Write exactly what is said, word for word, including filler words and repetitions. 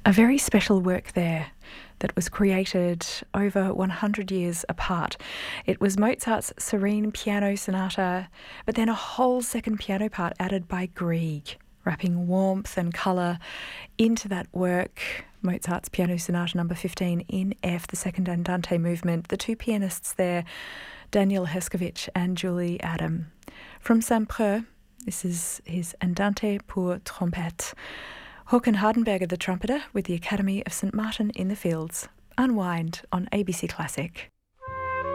A very special work there that was created over one hundred years apart. It was Mozart's Serene Piano Sonata, but then a whole second piano part added by Grieg, wrapping warmth and colour into that work. Mozart's Piano Sonata number fifteen in F, the second Andante movement. The two pianists there, Daniel Herskovich and Julie Adam. From Saint-Preux, this is his Andante pour trompette. Håkan Hardenberger, the trumpeter, with the Academy of Saint Martin in the Fields. Unwind on A B C Classic.